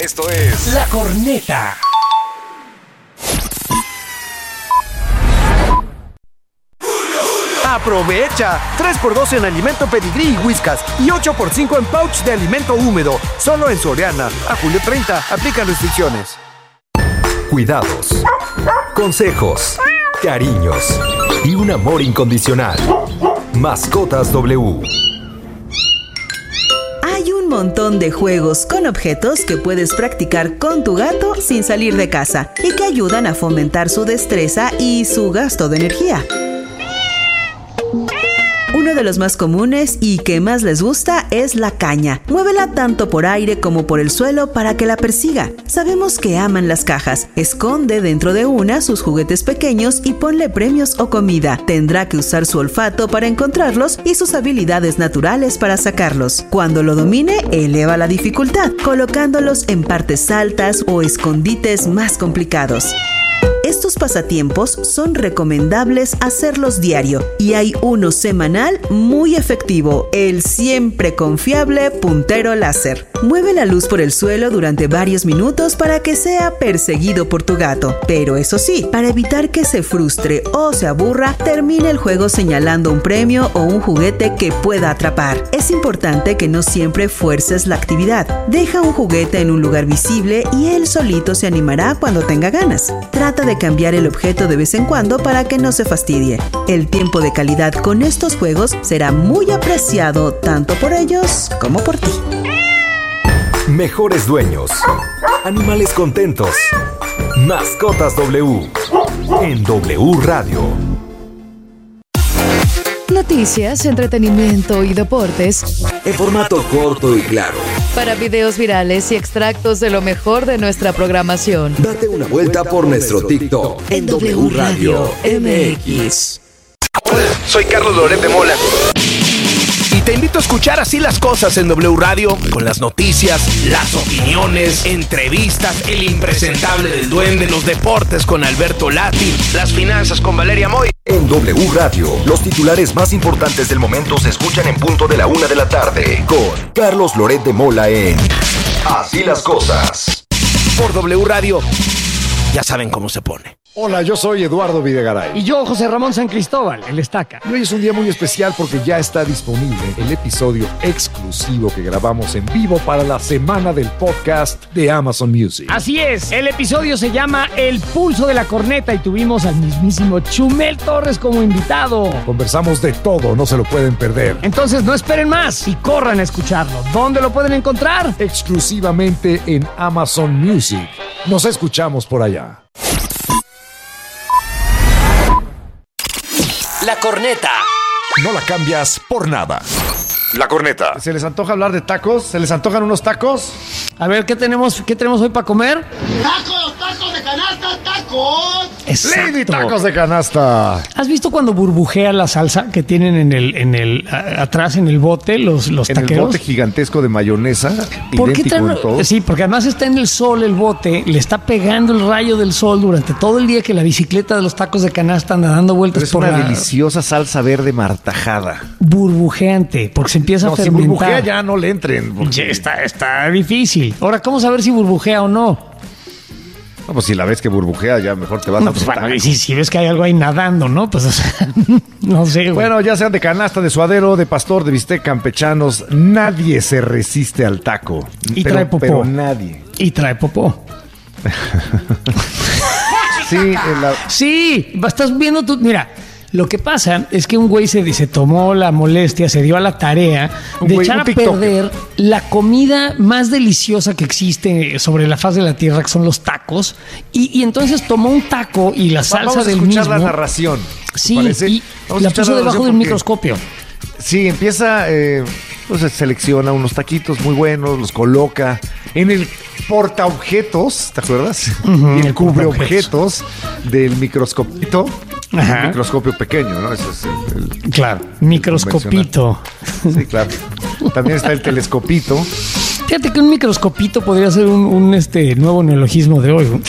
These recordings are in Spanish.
Esto es La Corneta. ¡Aprovecha! 3x2 en alimento Pedigrí y Whiskas y 8x5 en pouch de alimento húmedo. Solo en Soriana. A julio 30. Aplican restricciones. Cuidados, consejos, cariños y un amor incondicional. Mascotas W. Hay un montón de juegos con objetos que puedes practicar con tu gato sin salir de casa y que ayudan a fomentar su destreza y su gasto de energía. Uno de los más comunes y que más les gusta es la caña. Muévela tanto por aire como por el suelo para que la persiga. Sabemos que aman las cajas. Esconde dentro de una sus juguetes pequeños y ponle premios o comida. Tendrá que usar su olfato para encontrarlos y sus habilidades naturales para sacarlos. Cuando lo domine, eleva la dificultad, colocándolos en partes altas o escondites más complicados. Estos pasatiempos son recomendables hacerlos diario y hay uno semanal muy efectivo, el siempre confiable puntero láser. Mueve la luz por el suelo durante varios minutos para que sea perseguido por tu gato. Pero eso sí, para evitar que se frustre o se aburra, termina el juego señalando un premio o un juguete que pueda atrapar. Es importante que no siempre fuerces la actividad. Deja un juguete en un lugar visible y él solito se animará cuando tenga ganas. Trata de cambiar el objeto de vez en cuando para que no se fastidie. El tiempo de calidad con estos juegos será muy apreciado tanto por ellos como por ti. Mejores dueños. Animales contentos. Mascotas W. En W Radio. Noticias, entretenimiento y deportes En formato corto y claro. para videos virales y extractos de lo mejor de nuestra programación. Date una vuelta por nuestro TikTok. En W Radio MX. Hola, soy Carlos Loret de Mola. Y te invito a escuchar Así las Cosas en W Radio, con las noticias, las opiniones, entrevistas, el impresentable del duende, los deportes con Alberto Lati, las finanzas con Valeria Moy. En W Radio, los titulares más importantes del momento se escuchan en punto de la 1 de la tarde con Carlos Loret de Mola en Así las Cosas. Por W Radio, ya saben cómo se pone. Hola, yo soy Eduardo Videgaray. Y yo, José Ramón San Cristóbal, el Estaca. Y hoy es un día muy especial porque ya está disponible el episodio exclusivo que grabamos en vivo para la semana del podcast de Amazon Music. Así es, el episodio se llama El Pulso de la Corneta y tuvimos al mismísimo Chumel Torres como invitado. Conversamos de todo, no se lo pueden perder. Entonces no esperen más y corran a escucharlo. ¿Dónde lo pueden encontrar? Exclusivamente en Amazon Music. Nos escuchamos por allá. La Corneta. No la cambias por nada. La Corneta. ¿Se les antoja hablar de tacos? ¿Se les antojan unos tacos? A ver, ¿qué tenemos hoy para comer? ¡Tacos de canasta, tacos! Lady Tacos de Canasta. ¿Has visto cuando burbujea la salsa que tienen atrás en el bote los En taqueros? el bote gigantesco de mayonesa, ¿Por qué idéntico en todo. Sí, porque además está en el sol el bote, le está pegando el rayo del sol durante todo el día que la bicicleta de los tacos de canasta anda dando vueltas Pero es por una la deliciosa salsa verde martajada. burbujeante, porque se empieza No, a si fermentar. burbujea ya no le entren. porque- Ya está difícil. Ahora, ¿cómo saber si burbujea o no? No, pues si la ves que burbujea ya mejor te vas a No, pues apretar. bueno, y si ves que hay algo ahí nadando, ¿no? Pues, o sea, no sé, güey. Bueno, ya sean de canasta, de suadero, de pastor, de bistec, campechanos, nadie se resiste al taco. Y trae popó. Pero nadie. Y trae popó. Sí, Sí, estás viendo tú. Mira, lo que pasa es que un güey se tomó la molestia, se dio a la tarea de echar a perder la comida más deliciosa que existe sobre la faz de la tierra, que son los tacos. Y entonces tomó un taco y la salsa vamos a del escuchar mismo. la narración. Sí, ¿parece? y Vamos a la escuchar puso la debajo narración del porque- microscopio. Sí, empieza, pues selecciona unos taquitos muy buenos, los coloca en el portaobjetos, ¿te acuerdas? Ujú, Y el el cubre portaobjetos. objetos del microscopito. Ajá. Un microscopio pequeño, ¿no? Ese es el Claro, microscopito. Sí, claro. También está el telescopito. Fíjate que un microscopito podría ser un nuevo neologismo de hoy. ¿No?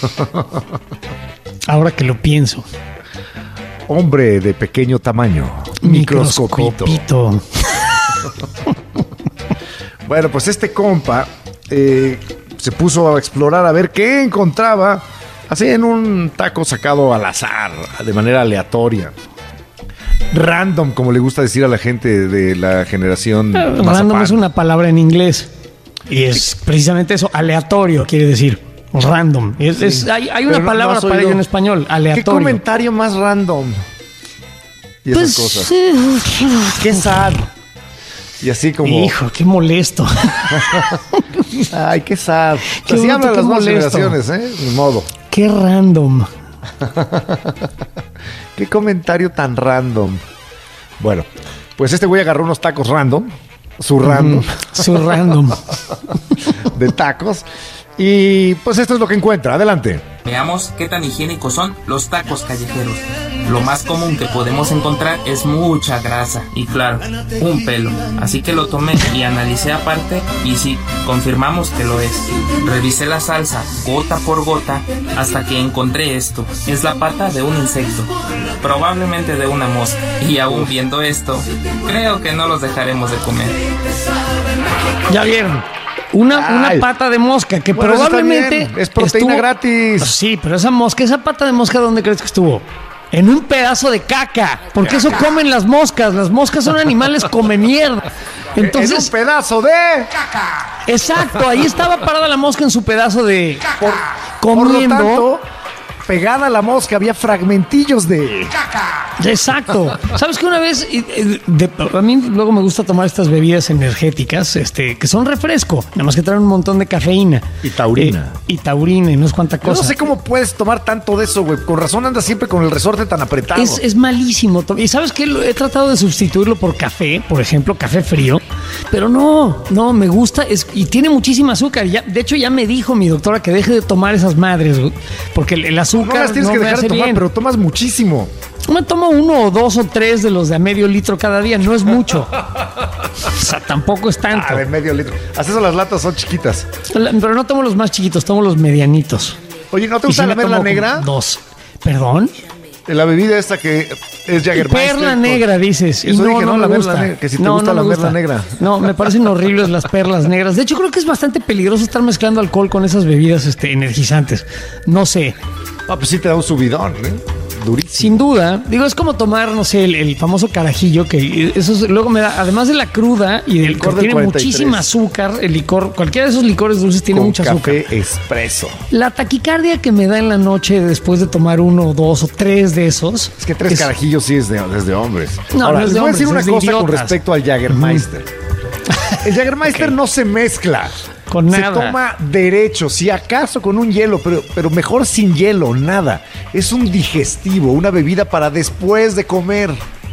Ahora que lo pienso. Hombre de pequeño tamaño. Microscopito. Bueno, pues este compa se puso a explorar a ver qué encontraba, así en un taco sacado al azar, de manera aleatoria. Random, como le gusta decir a la gente de la generación Random Mazapán. es una palabra en inglés y es precisamente eso, aleatorio quiere decir, random. Hay una palabra para ello en español, aleatorio. ¿Qué comentario más random? Y esas cosas. Qué sad. Y así como... Hijo, qué molesto. Ay, qué sad. Qué Así bruto, hablan qué las nuevas molesto. generaciones, Ni modo. Qué random. Qué comentario tan random. Bueno, pues este güey agarró unos tacos random. Su random. Su random. De tacos. Y pues esto es lo que encuentra. Adelante. Veamos qué tan higiénicos son los tacos callejeros. Lo más común que podemos encontrar es mucha grasa y claro, un pelo. Así que lo tomé y analicé aparte y sí, confirmamos que lo es. Revisé la salsa gota por gota hasta que encontré esto. Es la pata de un insecto, probablemente de una mosca. Y aún viendo esto, creo que no los dejaremos de comer. Ya vieron. Una pata de mosca que Bueno, eso está probablemente bien. Es proteína gratis. Sí, pero esa pata de mosca, ¿dónde crees que estuvo? En un pedazo de caca. Porque eso comen las moscas. Las moscas son animales come mierda. Entonces, en un pedazo de... exacto, ahí estaba parada la mosca en su pedazo de Por lo comiendo. tanto, pegada a la mosca había fragmentillos de... Exacto. ¿Sabes que una vez, a mí luego me gusta tomar estas bebidas energéticas, que son refresco, nada más que traen un montón de cafeína. Y taurina. Y taurina y no es cuánta Yo cosa. no sé cómo puedes tomar tanto de eso, güey. Con razón andas siempre con el resorte tan apretado. Es malísimo. Y ¿sabes qué? He tratado de sustituirlo por café, por ejemplo, café frío. Pero no, me gusta. Y tiene muchísima azúcar. De hecho, ya me dijo mi doctora que deje de tomar esas madres, güey, porque el azúcar No las tienes que me dejar hace de tomar, bien. pero tomas muchísimo. Me tomo 1 o 2 o 3 de los de a medio litro cada día. No es mucho. O sea, tampoco es tanto. De medio litro. Hasta eso las latas son chiquitas. Pero no tomo los más chiquitos, tomo los medianitos. Oye, ¿no te Y gusta sí la me perla tomo negra? como 2. ¿Perdón? La bebida esta que es Jägermeister. Perla negra, dices. Eso Y dije, ¿no? me La perla gusta. negra, que si te gusta me la perla negra. No, me parecen horribles las perlas negras. De hecho, creo que es bastante peligroso estar mezclando alcohol con esas bebidas energizantes. No sé. Ah, pues sí te da un subidón, durísimo. Sin duda, digo, es como tomar, no sé, el famoso carajillo, que luego me da, además de la cruda y del Licor que del tiene 43. muchísima azúcar, el licor, cualquiera de esos licores dulces tiene Con mucha azúcar. café expreso. La taquicardia que me da en la noche después de tomar 1 o 2 o 3 de esos. Es que 3 carajillos sí es de hombres. No, Ahora, no es les de voy a decir hombres, una es de cosa con idiotas. respecto al Jägermeister. El Jägermeister no se mezcla. Con Se nada. toma derecho, si acaso con un hielo, pero mejor sin hielo, nada. Es un digestivo, una bebida para después de comer.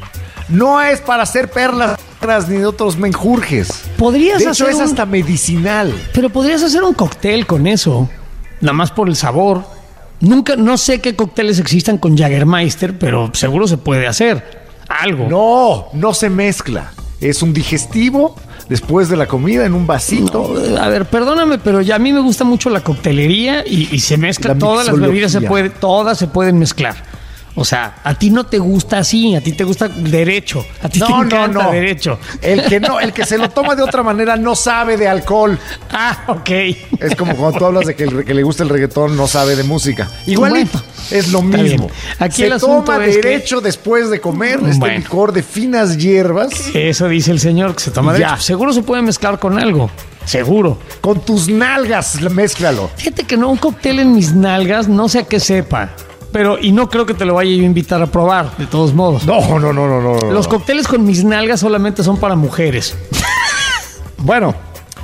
No es para hacer perlas ni de otros menjurjes. Podrías De hecho, hacer es hasta medicinal. Pero podrías hacer un cóctel con eso, nada más por el sabor. No sé qué cócteles existan con Jägermeister, pero seguro se puede hacer algo. No se mezcla. Es un digestivo después de la comida en un vasito. No, a ver, perdóname, pero ya a mí me gusta mucho la coctelería y se mezcla. La Todas las bebidas mixología. todas se pueden mezclar. O sea, a ti no te gusta así, a ti te gusta derecho, a ti te encanta derecho. El que se lo toma de otra manera no sabe de alcohol. Ah, ok. Es como cuando tú hablas de que el que le gusta el reggaetón no sabe de música. Igualito, Bueno, es lo está mismo. bien. Aquí se el asunto toma es que- derecho después de comer este Bueno. licor de finas hierbas. Eso dice el señor, que se toma Ya. derecho. Seguro se puede mezclar con algo. Seguro. Con tus nalgas, mézclalo. Fíjate que no, un cóctel en mis nalgas, no sé a qué sepa. Y no creo que te lo vaya a invitar a probar, de todos modos. No. Los cócteles con mis nalgas solamente son para mujeres. Bueno,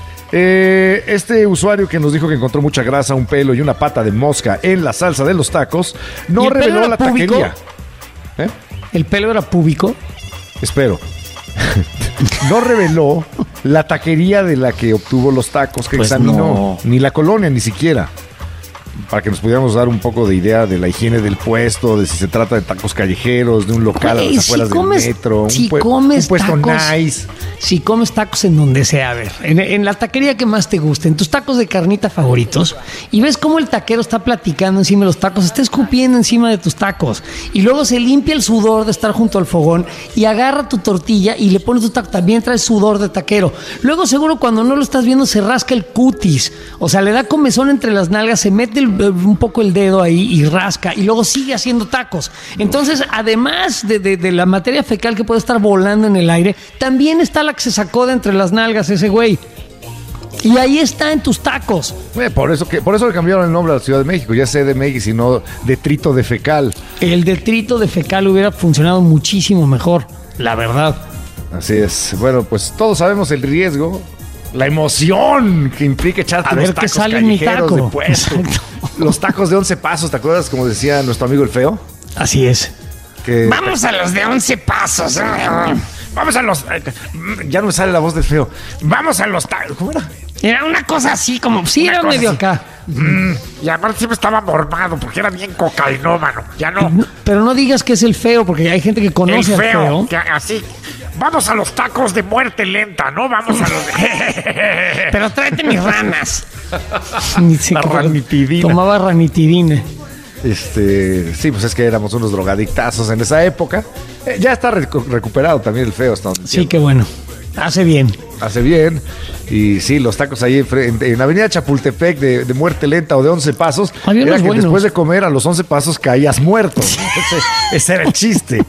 este usuario que nos dijo que encontró mucha grasa, un pelo y una pata de mosca en la salsa de los tacos, ¿Y no el pelo reveló era la púbico? taquería. ¿El pelo era púbico? Espero. No reveló la taquería de la que obtuvo los tacos que Pues examinó. no. Ni la colonia, ni siquiera. para que nos pudiéramos dar un poco de idea de la higiene del puesto, de si se trata de tacos callejeros, de un local a las afueras del metro, un puesto nice. Si comes tacos en donde sea, a ver, en la taquería que más te guste, en tus tacos de carnita favoritos, y ves cómo el taquero está platicando encima de los tacos, está escupiendo encima de tus tacos, y luego se limpia el sudor de estar junto al fogón y agarra tu tortilla y le pone tu taco, también trae sudor de taquero. Luego seguro cuando no lo estás viendo se rasca el cutis, o sea, le da comezón entre las nalgas, se mete un poco el dedo ahí y rasca, y luego sigue haciendo tacos. Entonces, además de la materia fecal que puede estar volando en el aire, también está la que se sacó de entre las nalgas ese güey. Y ahí está en tus tacos. Por eso le cambiaron el nombre a la Ciudad de México, ya es CDMX y no detrito de fecal. El detrito de fecal hubiera funcionado muchísimo mejor, la verdad. Así es. Bueno, pues todos sabemos el riesgo, la emoción que implica echarte los tacos callejeros de puesto. Los tacos de 11 pasos, ¿te acuerdas? Como decía nuestro amigo el Feo. Así es. Vamos a los de 11 pasos. Vamos a los... Ya no me sale la voz del Feo. Vamos a los tacos. ¿Cómo era? Era una cosa así como... Sí, era medio así. Acá. Y aparte siempre estaba mormado porque era bien cocainómano. Ya no. Pero no digas que es el Feo, porque hay gente que conoce al Feo. Así... Vamos a los tacos de muerte lenta, ¿no? Vamos a los... Pero tráete mis ranas. La ranitidina. Tomaba ranitidina. Sí, pues es que éramos unos drogadictazos en esa época. Ya está recuperado también el Feo. Sí, qué bueno. Hace bien. Y sí, los tacos ahí en Avenida Chapultepec de muerte lenta o de 11 pasos. Era que buenos. Después de comer a los 11 pasos caías muerto. Ese era el chiste.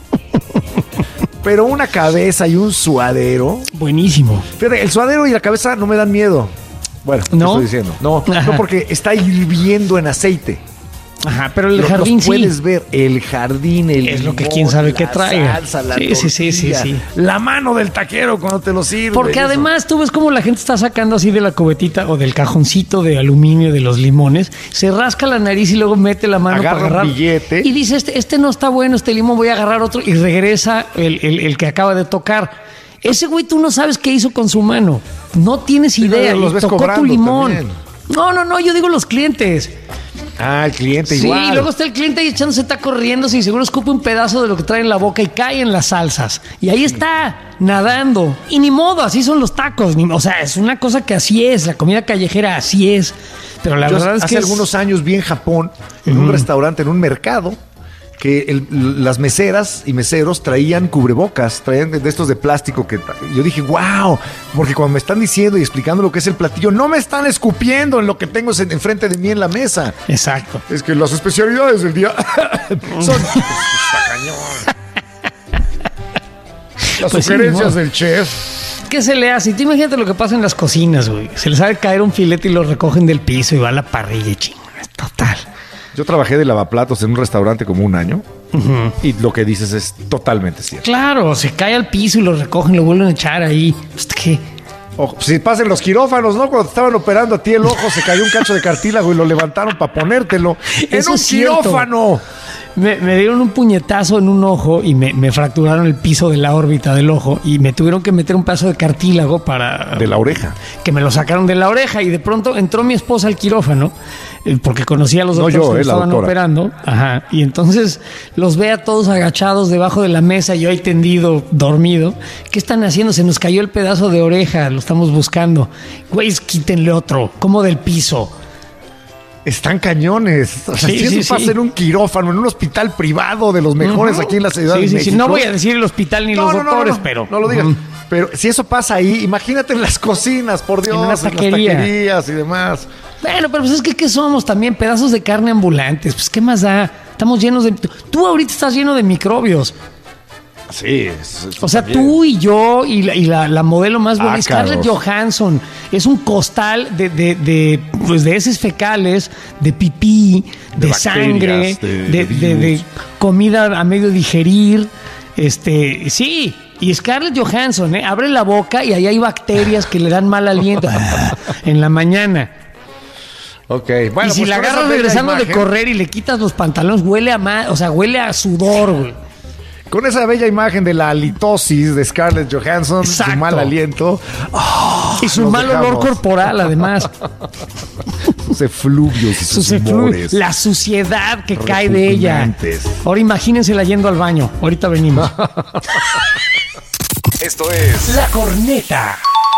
Pero una cabeza y un suadero. Buenísimo. Fíjate, el suadero y la cabeza no me dan miedo. Bueno, ¿no? Te estoy diciendo. No porque está hirviendo en aceite. Ajá, pero el jardín sí. Puedes ver el jardín, es lo que quién sabe qué trae. Salsa, la tortilla, sí. La mano del taquero cuando te lo sirve. Porque además tú ves cómo la gente está sacando así de la cubetita o del cajoncito de aluminio de los limones, se rasca la nariz y luego mete la mano para agarrar un billete y dice este no está bueno, este limón, voy a agarrar otro, y regresa el que acaba de tocar. Ese güey tú no sabes qué hizo con su mano, no tienes idea, y tocó tu limón. También. No, yo digo los clientes. El cliente igual. Sí, luego está el cliente ahí echándose, está corriendo y seguro escupe un pedazo de lo que trae en la boca y cae en las salsas. Y ahí está, nadando. Y ni modo, así son los tacos. O sea, es una cosa que así es, la comida callejera así es. Pero la verdad es que algunos años vi en Japón, en un restaurante, en un mercado, que las meseras y meseros traían cubrebocas, traían de estos de plástico que yo dije, wow, porque cuando me están diciendo y explicando lo que es el platillo, no me están escupiendo en lo que tengo enfrente de mí en la mesa. Exacto. Es que las especialidades del día son... Las sugerencias del chef. ¿Qué se le hace? Y tú imagínate lo que pasa en las cocinas, güey. Se les sabe caer un filete y lo recogen del piso y va a la parrilla, chingón. Es total. Yo trabajé de lavaplatos en un restaurante como un año y lo que dices es totalmente cierto. Claro, se cae al piso y lo recogen, lo vuelven a echar ahí. ¿Qué? Si pasan los quirófanos, ¿no? Cuando te estaban operando a ti el ojo, se cayó un cacho de cartílago y lo levantaron para ponértelo. ¡En un quirófano! Me dieron un puñetazo en un ojo y me fracturaron el piso de la órbita del ojo y me tuvieron que meter un pedazo de cartílago para... De la oreja. Que me lo sacaron de la oreja y de pronto entró mi esposa al quirófano porque conocía a los doctores que me estaban operando. Ajá. Y entonces los ve a todos agachados debajo de la mesa, yo ahí tendido, dormido. ¿Qué están haciendo? Se nos cayó el pedazo de oreja, lo estamos buscando. Güeyes, quítenle otro, como del piso. Están cañones. O sea, si eso pasa en un quirófano, en un hospital privado de los mejores aquí en la Ciudad de México. Sí, no voy a decir el hospital ni los doctores, pero... No lo digas. Pero si eso pasa ahí, imagínate en las cocinas, por Dios, en las taquerías y demás. Bueno, pero pues es que ¿qué somos también? Pedazos de carne ambulantes. Pues ¿qué más da? Estamos llenos de... Tú ahorita estás lleno de microbios. Sí. O sea, también. Tú y yo y la modelo más buena, Scarlett Johansson, es un costal de heces fecales, de pipí, de sangre, de comida a medio digerir. Sí. Y Scarlett Johansson, abre la boca y ahí hay bacterias que le dan mal aliento en la mañana. Ok, bueno, y si la agarras regresando de correr y le quitas los pantalones, huele a sudor, güey. Con esa bella imagen de la halitosis de Scarlett Johansson, su mal aliento. Y su mal olor corporal, además. sus efluvios y sus humores. La suciedad que cae de ella. Ahora imagínensela yendo al baño. Ahorita venimos. Esto es La Corneta.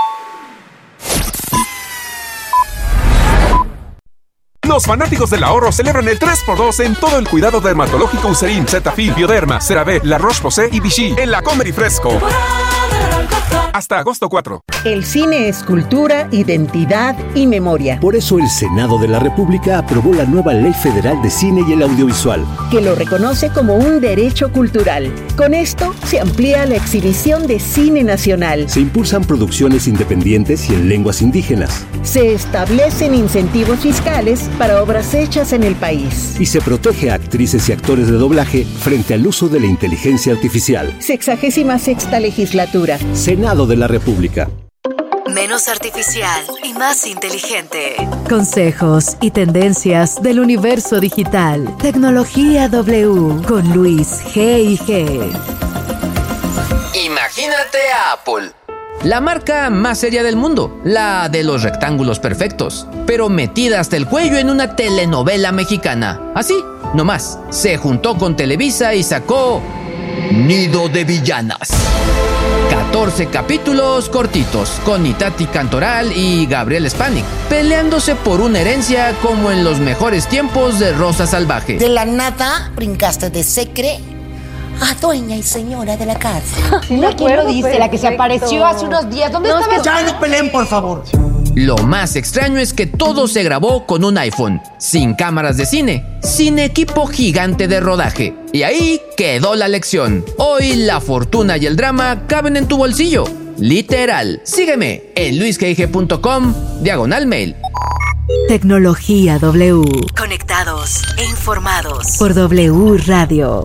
Los fanáticos del ahorro celebran el 3x2 en todo el cuidado dermatológico Eucerin, Cetaphil, Bioderma, CeraVe, La Roche-Posay y Vichy en la Comer y Fresco. Hasta agosto 4. El cine es cultura, identidad y memoria. Por eso el Senado de la República aprobó la nueva Ley Federal de Cine y el Audiovisual, que lo reconoce como un derecho cultural. Con esto se amplía la exhibición de cine nacional. Se impulsan producciones independientes y en lenguas indígenas. Se establecen incentivos fiscales para obras hechas en el país. Y se protege a actrices y actores de doblaje frente al uso de la inteligencia artificial. 66ª legislatura. Senado de la República. Menos artificial y más inteligente. Consejos y tendencias del universo digital. Tecnología W con Luis G&G. Imagínate a Apple. La marca más seria del mundo, la de los rectángulos perfectos, pero metida hasta el cuello en una telenovela mexicana. Así, nomás, se juntó con Televisa y sacó Nido de Villanas. 14 capítulos cortitos, con Itati Cantoral y Gabriel Spanik, peleándose por una herencia como en los mejores tiempos de Rosa Salvaje. De la nada brincaste de secre a dueña y señora de la casa. ¿Quién lo dice? La que se apareció hace unos días. ¿Dónde estaba? Ya no peleen, por favor. Lo más extraño es que todo se grabó con un iPhone, sin cámaras de cine, sin equipo gigante de rodaje. Y ahí quedó la lección. Hoy la fortuna y el drama caben en tu bolsillo. Literal. Sígueme en luisgg.com/mail. Tecnología W. Conectados e informados. Por W Radio.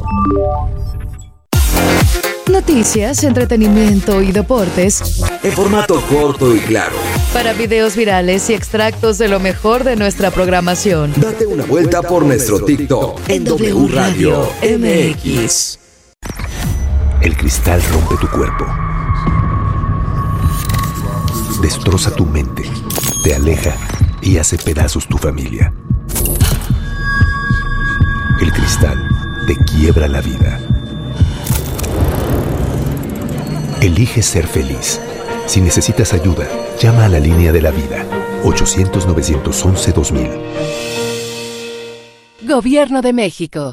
Noticias, entretenimiento y deportes. En formato corto y claro. Para videos virales y extractos de lo mejor de nuestra programación. Date una vuelta por nuestro TikTok en W Radio MX. El cristal rompe tu cuerpo. Destroza tu mente. Te aleja y hace pedazos tu familia. El cristal te quiebra la vida. Elige ser feliz. Si necesitas ayuda, llama a la línea de la vida. 800-911-2000. Gobierno de México.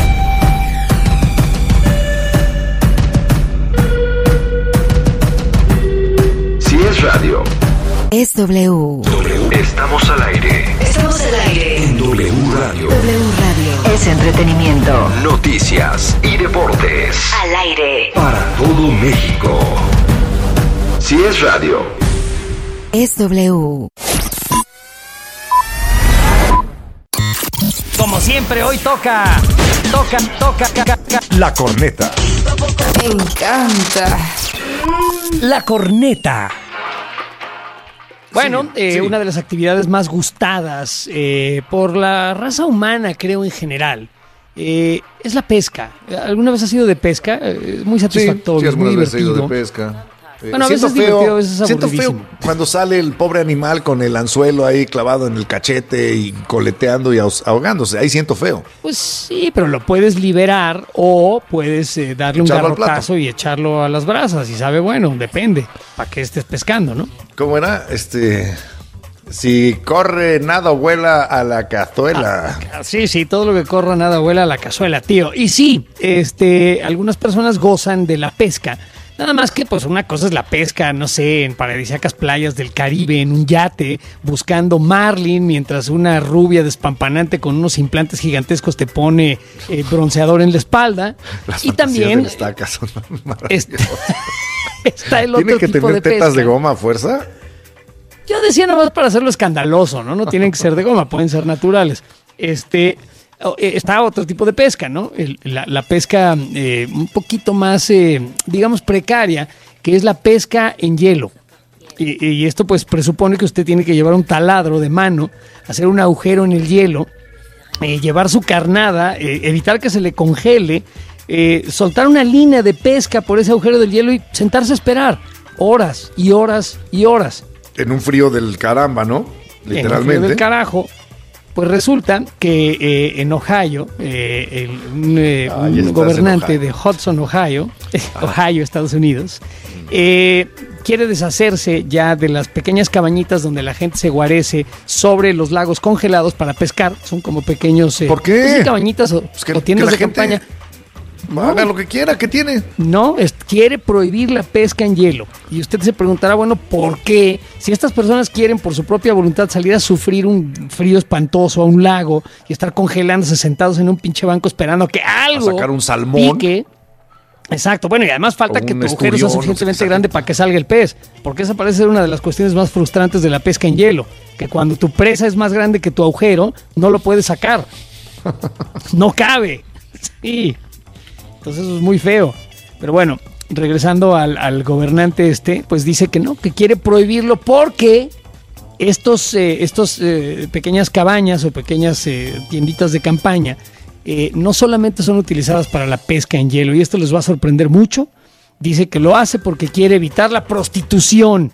Si es radio, es W. Estamos al aire. Estamos al aire. En W Radio. W Radio. Es entretenimiento. Noticias y deportes. Al aire. Para todo México. Si es radio, es W. Como siempre, hoy toca. La corneta. Me encanta. La corneta. Bueno, sí. Una de las actividades más gustadas por la raza humana, creo, en general, es la pesca. ¿Alguna vez has ido de pesca? Es muy satisfactorio, sí, muy divertido. He ido de pesca. Bueno, a veces divertido, a veces siento feo aburridísimo. cuando sale el pobre animal con el anzuelo ahí clavado en el cachete y coleteando y ahogándose. Ahí siento feo. Pues sí, pero lo puedes liberar o puedes darle un garrotazo y echarlo a las brasas y sabe bueno, depende, para que estés pescando, ¿no? ¿Cómo era? Si corre, nada vuela a la cazuela. Sí, todo lo que corra, nada vuela a la cazuela, tío. Y sí, algunas personas gozan de la pesca. Nada más que, pues, una cosa es la pesca, no sé, en paradisíacas playas del Caribe, en un yate, buscando marlin, mientras una rubia despampanante con unos implantes gigantescos te pone bronceador en la espalda. Las y también de estacas son maravillosas. Está el otro ¿Tiene que tipo tener de tetas pesca. de goma a fuerza? Yo decía nomás para hacerlo escandaloso, ¿no? No tienen que ser de goma, pueden ser naturales. Está otro tipo de pesca, ¿no? La pesca un poquito más, digamos, precaria, que es la pesca en hielo. Y esto pues presupone que usted tiene que llevar un taladro de mano, hacer un agujero en el hielo, llevar su carnada, evitar que se le congele, soltar una línea de pesca por ese agujero del hielo y sentarse a esperar horas y horas y horas. En un frío del caramba, ¿no? en el frío del carajo, pues resulta que en Ohio, un gobernante de Hudson, Ohio, Estados Unidos, quiere deshacerse ya de las pequeñas cabañitas donde la gente se guarece sobre los lagos congelados para pescar. Son como pequeños ¿por qué? Pues, cabañitas o tiendas de campaña. Haga lo que quiera, ¿qué tiene? No, quiere prohibir la pesca en hielo. Y usted se preguntará, bueno, ¿por qué? Si estas personas quieren por su propia voluntad salir a sufrir un frío espantoso a un lago y estar congelándose sentados en un pinche banco esperando que algo a sacar un salmón. Pique. Exacto, bueno, y además falta que tu agujero sea suficientemente grande para que salga el pez, porque esa parece ser una de las cuestiones más frustrantes de la pesca en hielo, que cuando tu presa es más grande que tu agujero, no lo puedes sacar. No cabe. Sí. Entonces eso es muy feo. Pero bueno, regresando al gobernante pues dice que no, que quiere prohibirlo porque estos pequeñas cabañas o pequeñas tienditas de campaña no solamente son utilizadas para la pesca en hielo, y esto les va a sorprender mucho. Dice que lo hace porque quiere evitar la prostitución.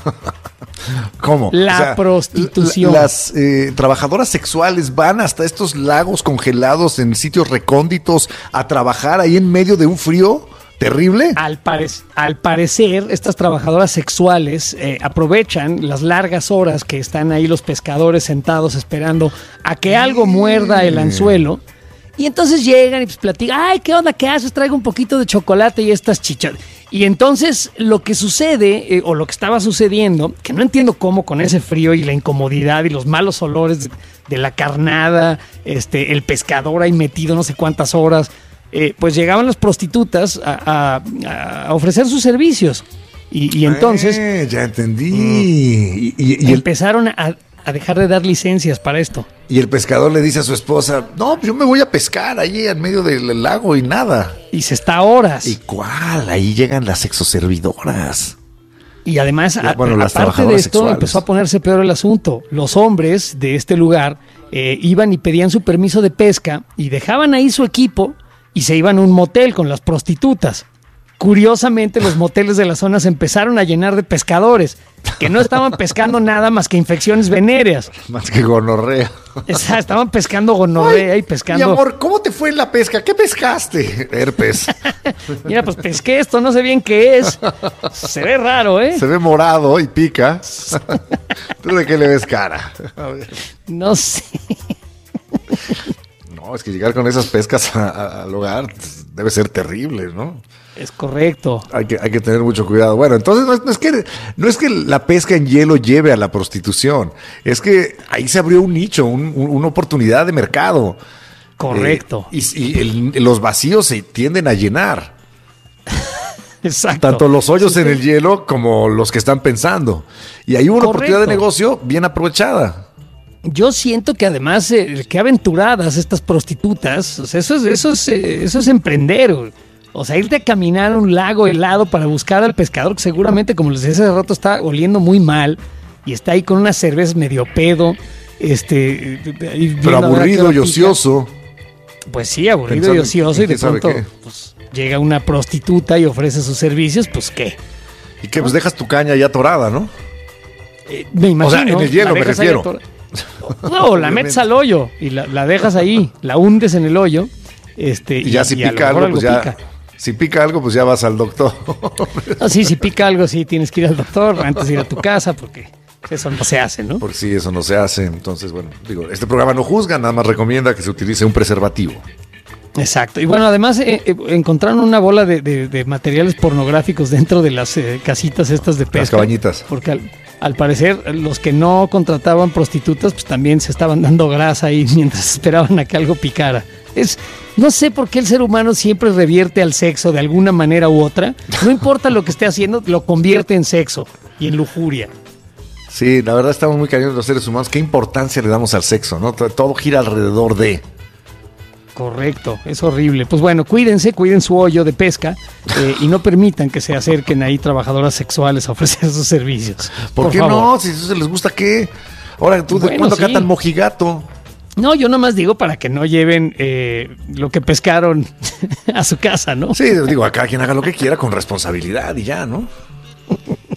¿Cómo? La prostitución. Las trabajadoras sexuales van hasta estos lagos congelados en sitios recónditos a trabajar ahí en medio de un frío terrible. Al parecer, estas trabajadoras sexuales aprovechan las largas horas que están ahí los pescadores sentados esperando a que algo muerda el anzuelo. Y entonces llegan y pues platican, ay, ¿qué onda? ¿Qué haces? Traigo un poquito de chocolate y estas chichas. Y entonces lo que sucede, o lo que estaba sucediendo, que no entiendo cómo con ese frío y la incomodidad y los malos olores de la carnada, el pescador ahí metido no sé cuántas horas, pues llegaban las prostitutas a ofrecer sus servicios. Y entonces... ya entendí. Y empezaron a dejar de dar licencias para esto. Y el pescador le dice a su esposa, no, yo me voy a pescar ahí en medio del lago y nada. Y se está horas. ¿Y cuál? Ahí llegan las sexoservidoras. Y además, aparte de esto, sexuales. Empezó a ponerse peor el asunto. Los hombres de este lugar iban y pedían su permiso de pesca y dejaban ahí su equipo y se iban a un motel con las prostitutas. Curiosamente, los moteles de la zona se empezaron a llenar de pescadores que no estaban pescando nada más que infecciones venéreas. Más que gonorrea. Estaban pescando gonorrea y pescando... Mi amor, ¿cómo te fue en la pesca? ¿Qué pescaste? Herpes. Mira, pues pesqué esto, no sé bien qué es. Se ve raro, ¿eh? Se ve morado y pica. ¿Tú de qué le ves cara? A ver. No sé. No, es que llegar con esas pescas al hogar debe ser terrible, ¿no? Es correcto. Hay que tener mucho cuidado. Bueno, entonces no es que la pesca en hielo lleve a la prostitución. Es que ahí se abrió un nicho, una oportunidad de mercado. Correcto. Y los vacíos se tienden a llenar. Exacto. Tanto los hoyos en el hielo como los que están pensando. Y hay una oportunidad de negocio bien aprovechada. Yo siento que además, qué aventuradas estas prostitutas. O sea, eso es emprender. O sea, irte a caminar a un lago helado para buscar al pescador que seguramente, como les decía hace rato, está oliendo muy mal y está ahí con unas cervezas medio pedo, pero aburrido y ocioso. Pues sí, aburrido y ocioso, y de pronto pues, llega una prostituta y ofrece sus servicios, pues ¿qué? ¿Y qué? Pues dejas tu caña ya atorada, ¿no? Me imagino. O sea, en el hielo me refiero. No, la metes al hoyo y la dejas ahí, la hundes en el hoyo. Y ya si pica algo, pues ya... Pica. Si pica algo, pues ya vas al doctor. No, sí, si pica algo, sí, tienes que ir al doctor antes de ir a tu casa, porque eso no se hace, ¿no? Porque sí, eso no se hace. Entonces, bueno, digo, este programa no juzga, nada más recomienda que se utilice un preservativo. Exacto. Y bueno, además encontraron una bola de materiales pornográficos dentro de las casitas estas de pesca. Las cabañitas. Porque al parecer los que no contrataban prostitutas, pues también se estaban dando grasa ahí mientras esperaban a que algo picara. No sé por qué el ser humano siempre revierte al sexo de alguna manera u otra. No importa lo que esté haciendo, lo convierte en sexo y en lujuria. Sí, la verdad estamos muy cañones los seres humanos. ¿Qué importancia le damos al sexo, no? Todo gira alrededor de... Correcto, es horrible. Pues bueno, cuiden su hoyo de pesca y no permitan que se acerquen ahí trabajadoras sexuales a ofrecer sus servicios. ¿Por qué favor? No? Si eso se les gusta, ¿qué? Ahora, ¿tú de cuándo catan mojigato? No, yo nomás digo para que no lleven lo que pescaron a su casa, ¿no? Sí, digo, a cada quien haga lo que quiera con responsabilidad y ya, ¿no?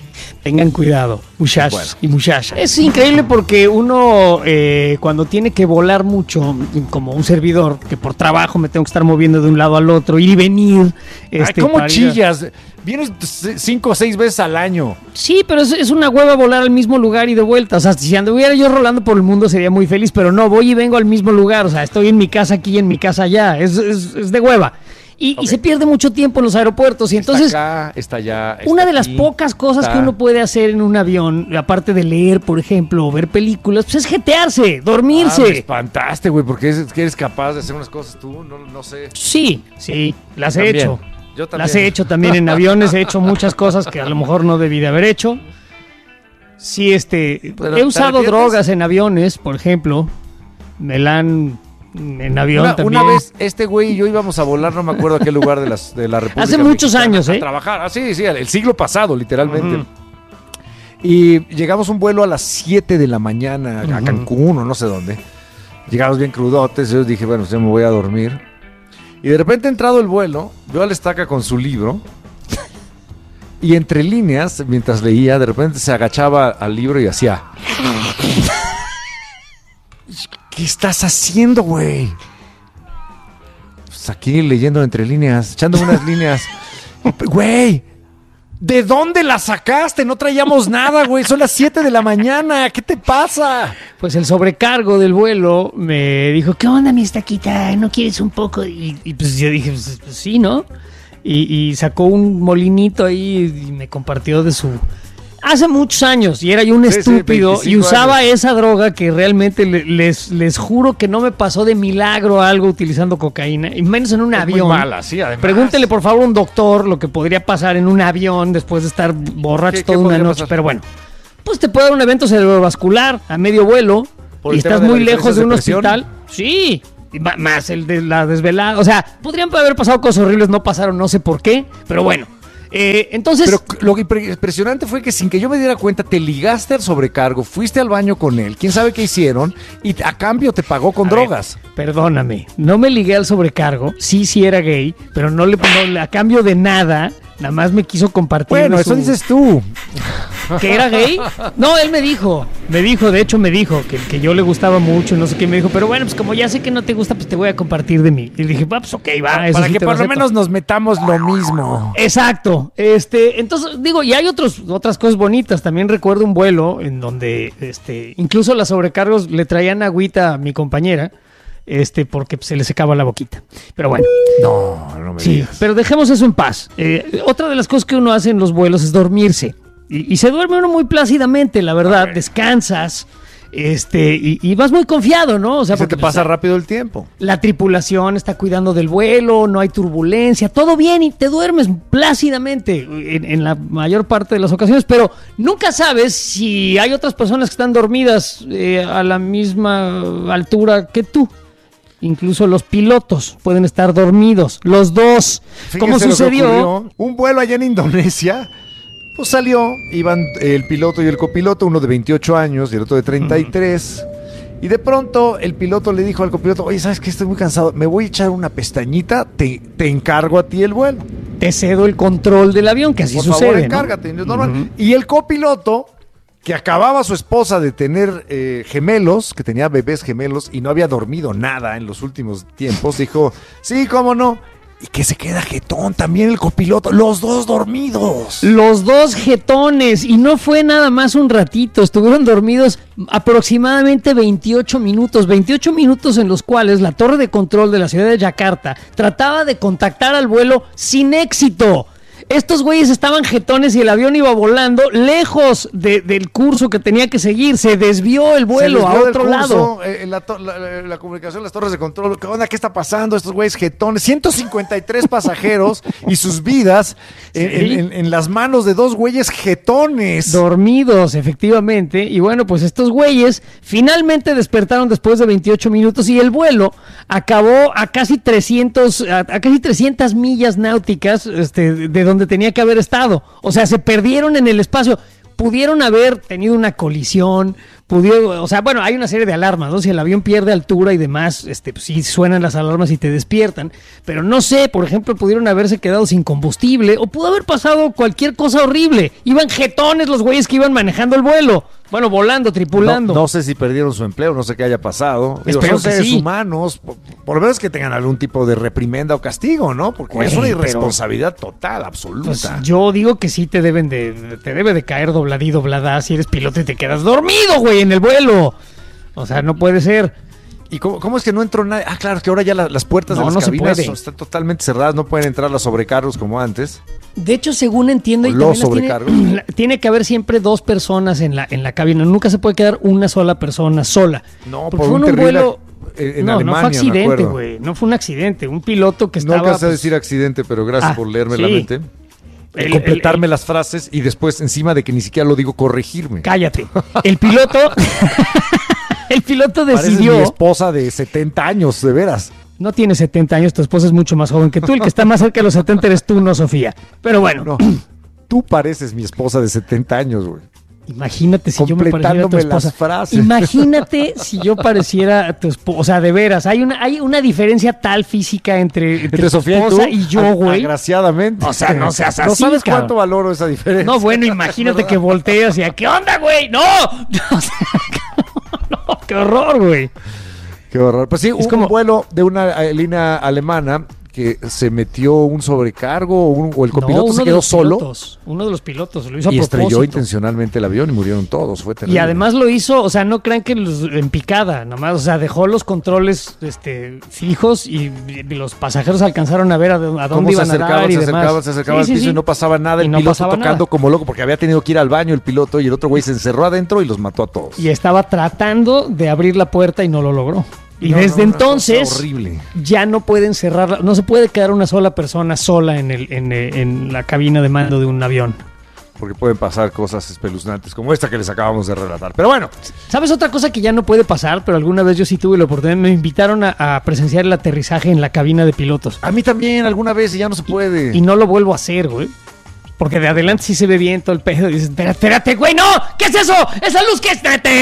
Tengan cuidado, muchachos y muchachas. Es increíble porque uno cuando tiene que volar mucho, como un servidor, que por trabajo me tengo que estar moviendo de un lado al otro, ir y venir. ¿Cómo chillas? Vienes 5 o 6 veces al año. Sí, pero es una hueva volar al mismo lugar y de vuelta. O sea, si anduviera yo rolando por el mundo sería muy feliz, pero no, voy y vengo al mismo lugar. O sea, estoy en mi casa aquí y en mi casa allá. Es de hueva. Y se pierde mucho tiempo en los aeropuertos. Y entonces, está acá, está allá. Está una de las pocas cosas que uno puede hacer en un avión, aparte de leer, por ejemplo, o ver películas, pues es jetearse, dormirse. Me espantaste, güey, porque eres capaz de hacer unas cosas tú, no sé. Sí, las he hecho. Yo también. Las he hecho también en aviones, he hecho muchas cosas que a lo mejor no debí de haber hecho. Sí, he usado drogas en aviones, por ejemplo. Me la han... En avión también. Una vez este güey y yo íbamos a volar, no me acuerdo a qué lugar de la República hace muchos años, a trabajar. Sí, el siglo pasado, literalmente. Uh-huh. Y llegamos un vuelo a las 7 de la mañana a Cancún o no sé dónde. Llegamos bien crudotes, yo dije, bueno, ya me voy a dormir. Y de repente entrado el vuelo, veo a la estaca con su libro. Y entre líneas, mientras leía, de repente se agachaba al libro y hacía... ¿Qué estás haciendo, güey? Pues aquí leyendo entre líneas, echando unas líneas. Güey, ¿de dónde la sacaste? No traíamos nada, güey. Son las 7 de la mañana. ¿Qué te pasa? Pues el sobrecargo del vuelo me dijo, ¿qué onda, mi estaquita? ¿No quieres un poco? Y pues yo dije, pues sí, ¿no? Y sacó un molinito ahí y me compartió de su... Hace muchos años, y era yo un estúpido, y usaba esa droga que realmente les juro que no me pasó de milagro algo utilizando cocaína, y menos en un avión. Muy mala, sí, además. Pregúntele por favor a un doctor lo que podría pasar en un avión después de estar borracho toda una noche, pero bueno. Pues te puede dar un evento cerebrovascular a medio vuelo, y estás muy lejos de un hospital. Sí, más el de la desvelada. O sea, podrían haber pasado cosas horribles, no pasaron, no sé por qué, pero bueno. Entonces, pero lo impresionante fue que sin que yo me diera cuenta te ligaste al sobrecargo, fuiste al baño con él, quién sabe qué hicieron y a cambio te pagó con drogas. Perdóname, no me ligué al sobrecargo, sí era gay, pero no a cambio de nada, nada más me quiso compartir. Bueno, eso dices tú. ¿Que era gay? No, él me dijo, de hecho me dijo que yo le gustaba mucho, no sé qué, me dijo, pero bueno, pues como ya sé que no te gusta, pues te voy a compartir de mí. Y dije, pues ok, va. Para que por lo menos nos metamos lo mismo. Exacto. Entonces, digo, y hay otras cosas bonitas. También recuerdo un vuelo en donde, incluso las sobrecargos le traían agüita a mi compañera, porque se le secaba la boquita. Pero bueno. No me digas. Pero dejemos eso en paz. Otra de las cosas que uno hace en los vuelos es dormirse. Y se duerme uno muy plácidamente, la verdad. Okay. Descansas, y vas muy confiado, ¿no? O sea, se te pasa rápido el tiempo. La tripulación está cuidando del vuelo, no hay turbulencia, todo bien y te duermes plácidamente en la mayor parte de las ocasiones, pero nunca sabes si hay otras personas que están dormidas a la misma altura que tú. Incluso los pilotos pueden estar dormidos, los dos. Fíjense, ¿cómo sucedió? Un vuelo allá en Indonesia. Pues salió, iban el piloto y el copiloto, uno de 28 años y el otro de 33. Y de pronto el piloto le dijo al copiloto, oye, ¿sabes qué? Estoy muy cansado, me voy a echar una pestañita, te encargo a ti el vuelo. Te cedo el control del avión, que así sucede. Por favor, encárgate, ¿no? Normal. Y el copiloto, que acababa su esposa de tener gemelos, que tenía bebés gemelos y no había dormido nada en los últimos tiempos, dijo, sí, cómo no. Y que se queda jetón también el copiloto, los dos dormidos. Los dos jetones, y no fue nada más un ratito, estuvieron dormidos aproximadamente 28 minutos en los cuales la torre de control de la ciudad de Yakarta trataba de contactar al vuelo sin éxito. Estos güeyes estaban jetones y el avión iba volando lejos del curso que tenía que seguir. Se desvió el vuelo a otro lado. La comunicación, las torres de control. ¿Qué onda? ¿Qué está pasando? Estos güeyes jetones. 153 pasajeros y sus vidas en las manos de dos güeyes jetones. Dormidos, efectivamente. Y bueno, pues estos güeyes finalmente despertaron después de 28 minutos y el vuelo acabó a casi 300 millas náuticas de donde tenía que haber estado. O sea, se perdieron en el espacio. Pudieron haber tenido una colisión, o sea, bueno, hay una serie de alarmas, ¿no? Si el avión pierde altura y demás, pues sí suenan las alarmas y te despiertan, pero no sé, por ejemplo, pudieron haberse quedado sin combustible o pudo haber pasado cualquier cosa horrible. Iban jetones los güeyes que iban manejando el vuelo. Bueno, volando, tripulando. No sé si perdieron su empleo, no sé qué haya pasado. Son seres humanos, por lo menos que tengan algún tipo de reprimenda o castigo, ¿no? Porque es una irresponsabilidad total, absoluta. Pues yo digo que sí te debe de caer dobladí, doblada si eres piloto y te quedas dormido, güey, en el vuelo. O sea, no puede ser. ¿Y cómo es que no entró nadie? Ah, claro, que ahora ya las puertas de las cabinas están totalmente cerradas, no pueden entrar los sobrecargos como antes. De hecho, según entiendo, los sobrecargos. Tiene que haber siempre 2 personas en la cabina. Nunca se puede quedar una sola persona sola. No, por un vuelo en Alemania, no fue accidente, güey. No fue un accidente. Un piloto que estaba... No alcancé a decir accidente, pero gracias por leerme la mente. Completarme las frases y después, encima de que ni siquiera lo digo, corregirme. Cállate. El piloto... El piloto decidió... Pareces mi esposa de 70 años, de veras. No tiene 70 años, tu esposa es mucho más joven que tú. El que está más cerca de los 70 eres tú, no Sofía. Pero bueno. No, tú pareces mi esposa de 70 años, güey. Imagínate si yo me pareciera a tu esposa. Las frases. Imagínate si yo pareciera a tu esposa. O sea, de veras, hay una diferencia tal física entre Sofía esposa y yo, güey. Agraciadamente. O sea, no seas así, no sabes cabrón. Cuánto valoro esa diferencia. No, bueno, imagínate que volteas y ¿qué onda, güey? ¡No! No, qué horror, güey. Qué horror. Pues sí, hubo un vuelo de una línea alemana que se metió un sobrecargo o el copiloto se quedó solo. Uno de los pilotos lo hizo a propósito. Y estrelló intencionalmente el avión y murieron todos. Fue terrible. Y además lo hizo, o sea, no crean que en picada, nomás, o sea, dejó los controles fijos y los pasajeros alcanzaron a ver a dónde iban a dar y demás. Se acercaban al piso y no pasaba nada. El piloto tocando como loco porque había tenido que ir al baño el piloto y el otro güey se encerró adentro y los mató a todos. Y estaba tratando de abrir la puerta y no lo logró. Y desde entonces ya no pueden cerrarla, no se puede quedar una sola persona sola en la cabina de mando de un avión. Porque pueden pasar cosas espeluznantes como esta que les acabamos de relatar. Pero bueno. ¿Sabes otra cosa que ya no puede pasar? Pero alguna vez yo sí tuve la oportunidad. Me invitaron a presenciar el aterrizaje en la cabina de pilotos. A mí también alguna vez y ya no se puede. Y no lo vuelvo a hacer, güey. Porque de adelante sí se ve bien todo el pedo. Y dices, espérate, güey, no. ¿Qué es eso? Esa luz que es...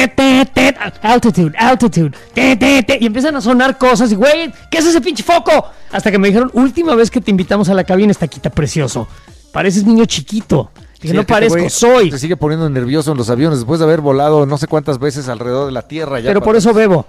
Altitude. Y empiezan a sonar cosas. Y, güey, ¿qué es ese pinche foco? Hasta que me dijeron, última vez que te invitamos a la cabina, está quita precioso. Pareces niño chiquito. Dije, no parezco, soy. Te sigue poniendo nervioso en los aviones después de haber volado no sé cuántas veces alrededor de la Tierra. Pero por eso bebo.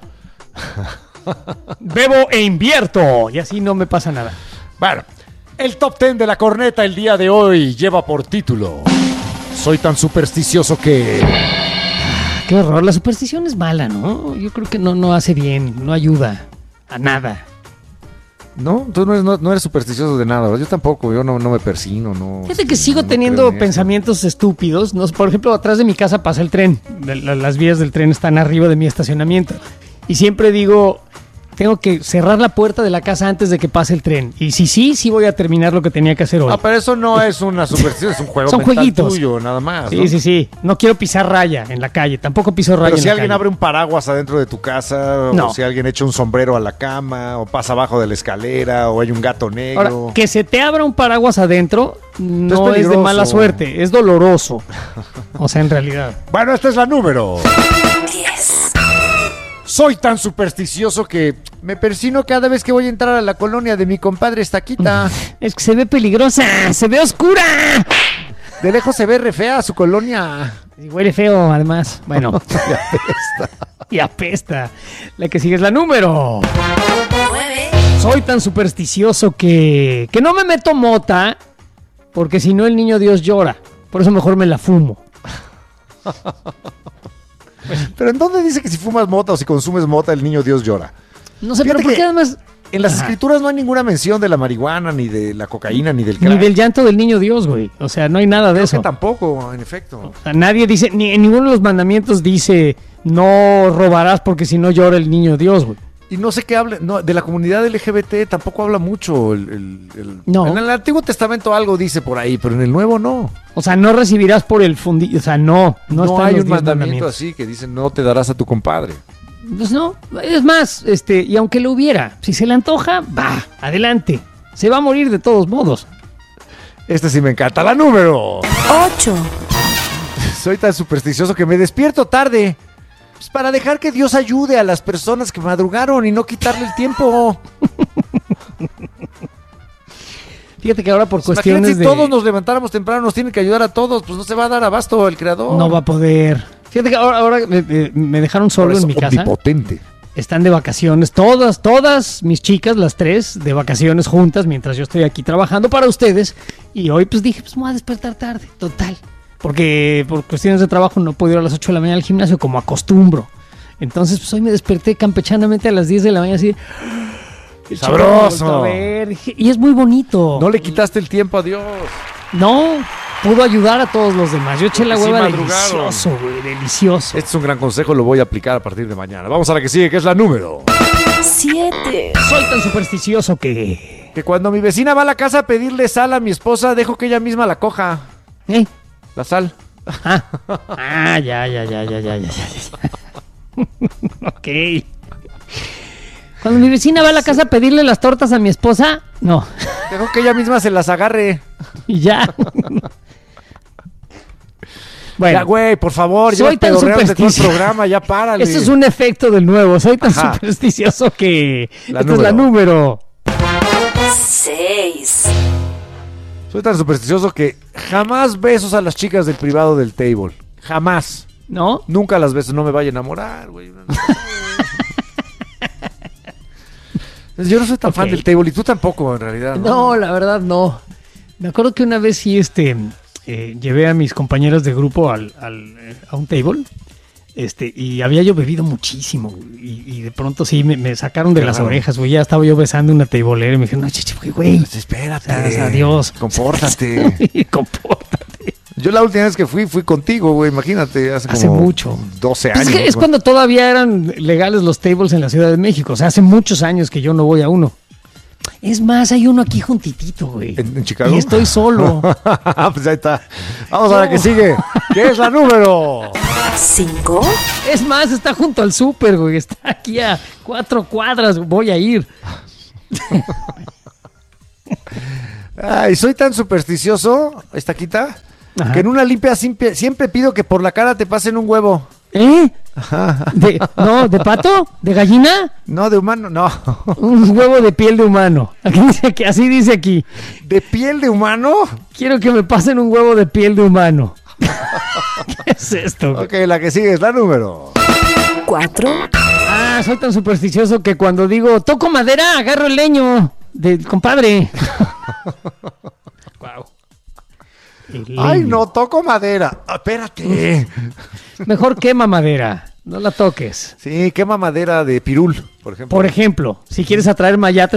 Bebo e invierto. Y así no me pasa nada. Bueno. El top 10 de la corneta el día de hoy lleva por título: soy tan supersticioso que... Qué horror, la superstición es mala, ¿no? Yo creo que no hace bien, no ayuda a nada. No, tú no eres supersticioso de nada, yo tampoco, yo no me persino, no. Fíjate que sigo teniendo pensamientos estúpidos, ¿no? Por ejemplo, atrás de mi casa pasa el tren, las vías del tren están arriba de mi estacionamiento y siempre digo... Tengo que cerrar la puerta de la casa antes de que pase el tren. Y sí voy a terminar lo que tenía que hacer hoy. No, pero eso no es una superstición, es un juego Son mental jueguitos. Tuyo, nada más. Sí. No quiero pisar raya en la calle. Tampoco piso raya pero en si la alguien calle. abre un paraguas adentro de tu casa, no. O si alguien echa un sombrero a la cama, o pasa abajo de la escalera, o hay un gato negro. Ahora, que se te abra un paraguas adentro no es de mala suerte, es doloroso. O sea, en realidad. Bueno, esta es la número 10. Soy tan supersticioso que me persino cada vez que voy a entrar a la colonia de mi compadre Estaquita. Es que se ve peligrosa, se ve oscura. De lejos se ve re fea su colonia. Y huele feo, además. Bueno. Y apesta. La que sigue es la número 9. Soy tan supersticioso que no me meto mota, porque si no el niño Dios llora. Por eso mejor me la fumo. Pero ¿en dónde dice que si fumas mota o si consumes mota el niño Dios llora? No sé, pero ¿por qué además? En las escrituras no hay ninguna mención de la marihuana, ni de la cocaína, ni del crack. Ni del llanto del niño Dios, güey. O sea, no hay nada de eso. Que tampoco, en efecto. O sea, nadie dice, ni en ninguno de los mandamientos dice no robarás porque si no llora el niño Dios, güey. Y no sé qué habla, no, de la comunidad LGBT tampoco habla mucho. No. En el Antiguo Testamento algo dice por ahí, pero en el Nuevo no. O sea, no recibirás por el fundillo. O sea, no hay un mandamiento así que dice no te darás a tu compadre. Pues no, es más, y aunque lo hubiera, si se le antoja, va, adelante. Se va a morir de todos modos. Este sí me encanta, la número 8. Soy tan supersticioso que me despierto tarde Pues para dejar que Dios ayude a las personas que madrugaron y no quitarle el tiempo. Fíjate que ahora por cuestiones si todos nos levantáramos temprano, nos tiene que ayudar a todos, pues no se va a dar abasto el creador. No va a poder. Fíjate que ahora me dejaron solo en mi casa. Omnipotente. Están de vacaciones, todas mis chicas, las 3, de vacaciones juntas, mientras yo estoy aquí trabajando para ustedes. Y hoy pues dije, pues me voy a despertar tarde, total. Porque por cuestiones de trabajo no puedo ir a las 8 de la mañana al gimnasio como acostumbro. Entonces pues hoy me desperté campechanamente a las 10 de la mañana así. ¡Sabroso! A ver, y es muy bonito. No le quitaste el tiempo a Dios. No, pudo ayudar a todos los demás. Yo eché la Sí hueva madrugaron. delicioso, güey, delicioso. Este es un gran consejo, lo voy a aplicar a partir de mañana. Vamos a la que sigue, que es la número 7. Soy tan supersticioso que cuando mi vecina va a la casa a pedirle sal a mi esposa, dejo que ella misma la coja. La sal. Ya. Ok. Cuando mi vecina va a la casa a pedirle las tortas a mi esposa, no. Dejo que ella misma se las agarre. Y ya. Bueno, ya, güey, por favor, soy tan supersticioso de todo el supersticioso. programa, ya párale. Eso es un efecto del nuevo. Soy tan supersticioso que esta es la número 6. Soy tan supersticioso que jamás besos a las chicas del privado del table. Jamás. ¿No? Nunca las beso, no me vaya a enamorar, güey. Yo no soy tan fan del table y tú tampoco, en realidad. No, la verdad no. Me acuerdo que una vez sí llevé a mis compañeras de grupo a un table y había yo bebido muchísimo y de pronto sí me sacaron de las orejas, güey. Ya estaba yo besando una tablera y me dijeron, no, güey, espérate. O sea, adiós. Compórtate. Sí, compórtate. Yo la última vez que fui contigo, güey, imagínate, hace mucho. 12 años. Es cuando todavía eran legales los tables en la Ciudad de México. O sea, hace muchos años que yo no voy a uno. Es más, hay uno aquí juntitito, güey. ¿En Chicago? Y estoy solo. Pues ahí está. Vamos a la que sigue. ¿Qué es la número 5? Es más, está junto al súper, güey. Está aquí a 4 cuadras. Voy a ir. Ay, soy tan supersticioso, Estaquita, que en una limpia siempre pido que por la cara te pasen un huevo. Ajá. ¿De pato? ¿De gallina? No, de humano, no. Un huevo de piel de humano. Así dice aquí. ¿De piel de humano? Quiero que me pasen un huevo de piel de humano. ¿Qué es esto? Ok, la que sigue es la número 4. Soy tan supersticioso que cuando digo toco madera, agarro el leño del compadre. Wow. Ay, no, toco madera. Espérate. Mejor quema madera. No la toques. Sí, quema madera de pirul, por ejemplo. Por ejemplo, si quieres atraer mayates